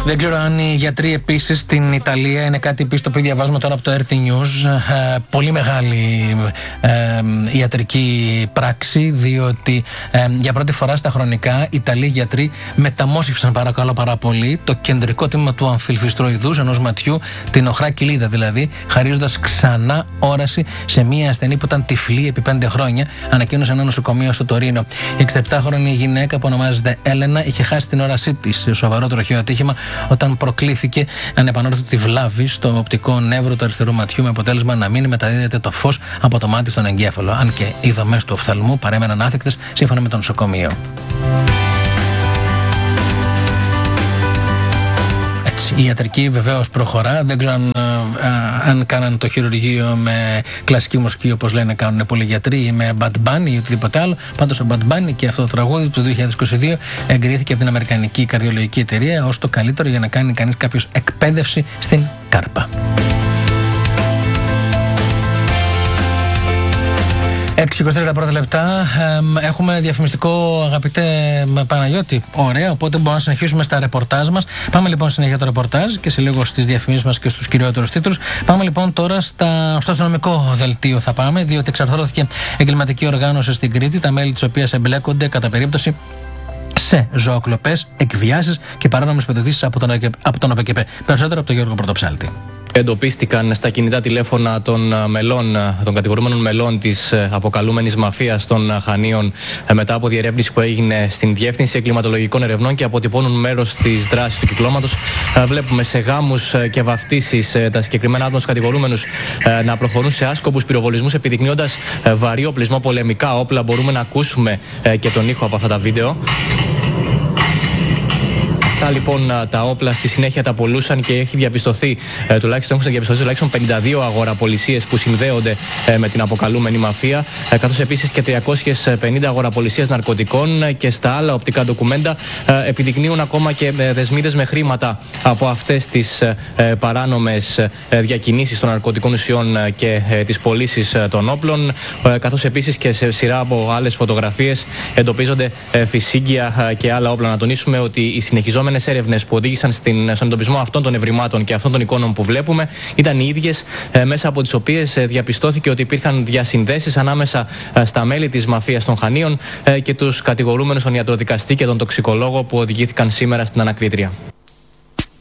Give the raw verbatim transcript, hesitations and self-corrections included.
Δεν ξέρω αν οι γιατροί επίσης στην Ιταλία είναι κάτι επίσης το οποίο διαβάζουμε τώρα από το Έρθι News. Ε, πολύ μεγάλη ε, ιατρική πράξη, διότι ε, για πρώτη φορά στα χρονικά οι Ιταλοί γιατροί μεταμόσχευσαν, παρακαλώ πάρα πολύ, το κεντρικό τμήμα του αμφιλφιστροειδούς ενός ματιού, την οχρά κοιλίδα δηλαδή, χαρίζοντας ξανά όραση σε μία ασθενή που ήταν τυφλή επί πέντε χρόνια, ανακοίνωσε ένα νοσοκομείο στο Τωρίνο. Η εξεπτάχρονη γυναίκα που ονομάζεται Έλενα είχε χάσει την όρασή της σε σοβαρό τροχαίο ατύχημα όταν προκλήθηκε ανεπανόρθωτη βλάβη στο οπτικό νεύρο του αριστερού ματιού, με αποτέλεσμα να μην μεταδίδεται το φως από το μάτι στον εγκέφαλο. Αν και οι δομές του οφθαλμού παρέμεναν άθικτες, σύμφωνα με το νοσοκομείο. Η ιατρική βεβαίως προχωρά. Δεν ξέρω αν, α, αν κάναν το χειρουργείο με κλασική μουσική, όπως λένε κάνουν πολλοί γιατροί, ή με Bad Bunny ή οτιδήποτε άλλο. Πάντως ο Bad Bunny και αυτό το τραγούδι του δύο χιλιάδες είκοσι δύο εγκρίθηκε από την Αμερικανική Καρδιολογική Εταιρεία ως το καλύτερο για να κάνει κανείς κάποιος εκπαίδευση στην κάρπα. έξι και είκοσι τρία τα πρώτα λεπτά. Ε, έχουμε διαφημιστικό, αγαπητέ Παναγιώτη. Ωραία, οπότε μπορούμε να συνεχίσουμε στα ρεπορτάζ μας. Πάμε λοιπόν συνέχεια το ρεπορτάζ και σε λίγο στις διαφημίσεις μας και στους κυριότερους τίτλους. Πάμε λοιπόν τώρα στα, στο αστυνομικό δελτίο θα πάμε, διότι εξαρθρώθηκε εγκληματική οργάνωση στην Κρήτη, τα μέλη της οποίας εμπλέκονται κατά περίπτωση σε ζωοκλοπές, εκβιάσεις και παράνομες πετοδύσεις από τον, από τον ΟΠΕΚΕΠΕ. Περισσότερο από τον Γιώργο Πρωτοψάλτη. Εντοπίστηκαν στα κινητά τηλέφωνα των μελών, των κατηγορούμενων μελών της αποκαλούμενης μαφίας των Χανίων μετά από διερεύνηση που έγινε στην Διεύθυνση Εγκληματολογικών Ερευνών και αποτυπώνουν μέρος της δράσης του κυκλώματος. Βλέπουμε σε γάμους και βαφτίσεις τα συγκεκριμένα άτομα τους κατηγορούμενους να προχωρούν σε άσκοπους πυροβολισμούς επιδεικνύοντας βαρύ οπλισμό, πολεμικά όπλα. Μπορούμε να ακούσουμε και τον ήχο από αυτά τα βίντεο. Αυτά λοιπόν τα όπλα στη συνέχεια τα πολλούσαν και έχει διαπιστωθεί, ε, τουλάχιστον έχουν διαπιστωθεί τουλάχιστον πενήντα δύο αγοραπολισίες που συνδέονται ε, με την αποκαλούμενη μαφία, ε, καθώς επίσης και τριακόσιες πενήντα αγοραπολισίες ναρκωτικών, ε, και στα άλλα οπτικά ντοκουμέντα ε, επιδεικνύουν ακόμα και ε, δεσμίδες με χρήματα από αυτές τις ε, παράνομες ε, διακινήσεις των ναρκωτικών ουσιών ε, και ε, τις πωλήσεις ε, των όπλων, ε, καθώς επίσης και σε σειρά από άλλες φωτογραφίες εντοπίζονται ε, φυσίγγια ε, και άλλα όπλα. Να τονίσουμε ότι οι συνεχιζόμενες έρευνες που οδήγησαν στην, στον εντοπισμό αυτών των ευρημάτων και αυτών των εικόνων που βλέπουμε ήταν οι ίδιες, ε, μέσα από τις οποίες ε, διαπιστώθηκε ότι υπήρχαν διασυνδέσεις ανάμεσα ε, στα μέλη της μαφίας των Χανίων ε, και τους κατηγορούμενους, τον ιατροδικαστή και τον τοξικολόγο που οδηγήθηκαν σήμερα στην ανακρίτρια.